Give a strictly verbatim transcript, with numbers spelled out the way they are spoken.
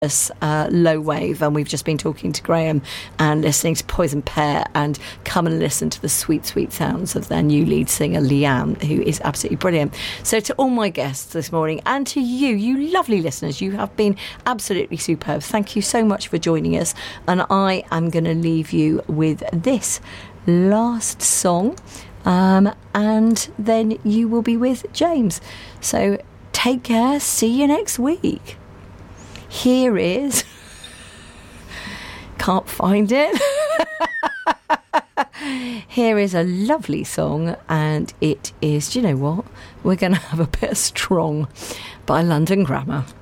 Uh, low wave, and we've just been talking to Graham and listening to Poison Pear, and come and listen to the sweet sweet sounds of their new lead singer Leanne, who is absolutely brilliant. So to all my guests this morning, and to you, you lovely listeners, you have been absolutely superb. Thank you so much for joining us, and I am going to leave you with this last song, um, and then you will be with James. So take care, see you next week. Here is... Can't find it. Here is a lovely song, and it is, do you know what? We're going to have a bit of Strong by London Grammar.